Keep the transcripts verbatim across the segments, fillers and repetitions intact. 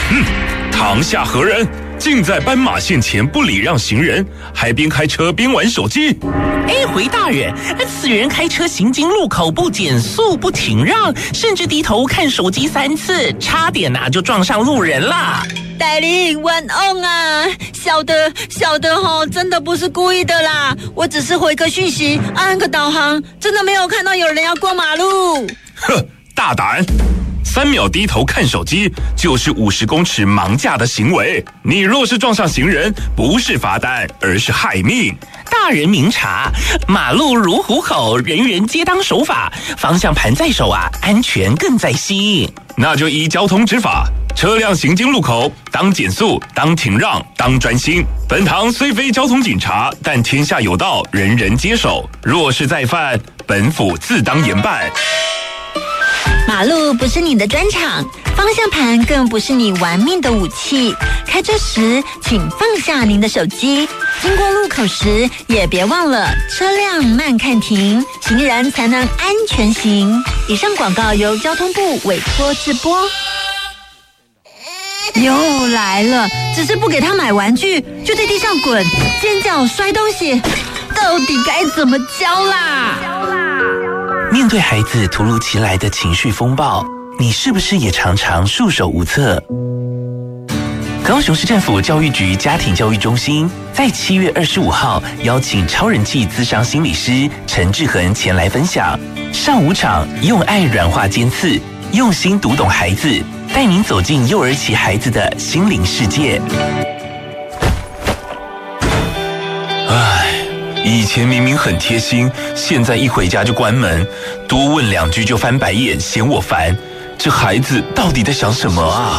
嗯，堂下何人？竟在斑马线前不礼让行人，还边开车边玩手机。 哎，回大人，此人开车行经路口不减速不停让，甚至低头看手机三次，差点呐、啊、就撞上路人啦。 戴琳，晚安啊！小的小的吼，真的不是故意的啦，我只是回个讯息，按个导航，真的没有看到有人要过马路。 哼，大胆！三秒低头看手机就是五十公尺盲驾的行为。你若是撞上行人，不是罚单，而是害命。 大人明察，马路如虎口，人人皆当守法。方向盘在手啊，安全更在心。 那就依交通执法，车辆行经路口，当减速，当停让，当专心。本堂虽非交通警察，但天下有道，人人皆守。若是再犯，本府自当严办。 马路不是你的专长，方向盘更不是你玩命的武器。开车时请放下您的手机，经过路口时也别忘了车辆慢看停，行人才能安全行。以上广告由交通部委托制播。又来了，只是不给他买玩具，就在地上滚、尖叫、摔东西，到底该怎么教啦？ 面对孩子突如其来的情绪风暴，你是不是也常常束手无策？高雄市政府教育局家庭教育中心在七月二十五号邀请超人气咨商心理师陈志恒前来分享，上午场用爱软化尖刺，用心读懂孩子，带您走进幼儿期孩子的心灵世界。 唉，以前明明很贴心，现在一回家就关门，多问两句就翻白眼，嫌我烦。这孩子到底在想什么啊？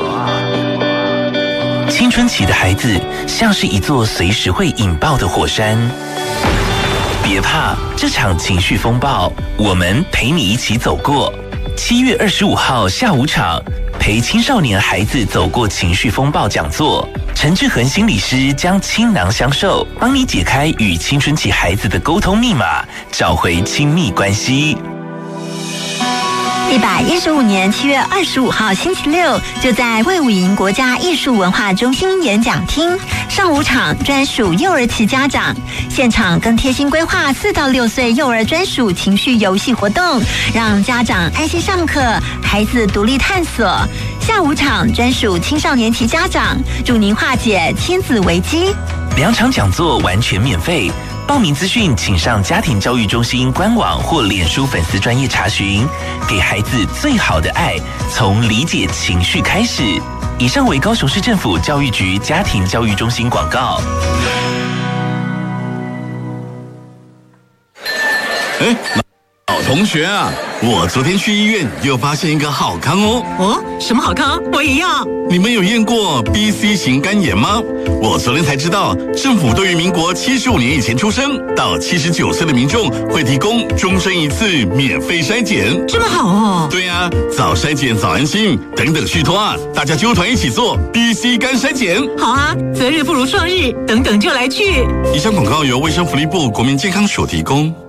青春期的孩子像是一座随时会引爆的火山，别怕，这场情绪风暴，我们陪你一起走过。七月二十五号下午场，陪青少年孩子走过情绪风暴讲座，陈志恒心理师将倾囊相授，帮你解开与青春期孩子的沟通密码，找回亲密关系。 一百一十五年七月二十五号星期六，就在卫武营国家艺术文化中心演讲厅上午场，专属幼儿期家长现场更贴心规划四到六岁幼儿专属情绪游戏活动，让家长安心上课，孩子独立探索。下午场专属青少年期家长，助您化解亲子危机。 两场讲座完全免费。报名资讯请上家庭教育中心官网或脸书粉丝专页查询。给孩子最好的爱，从理解情绪开始。以上为高雄市政府教育局家庭教育中心广告。 哎，老同学啊，我昨天去医院又发现一个好康哦。 哦，什么好康？我也要。 你们有验过 B C 型肝炎吗？我昨天才知道，政府对于民国七十五年以前出生到七十九岁的民众会提供终身一次免费筛检。 这么好哦。 对啊，早筛检早安心，等等续托啊，大家揪团一起做 B C 肝筛检。 好啊，择日不如撞日，等等就来去。 以上广告由卫生福利部国民健康署提供。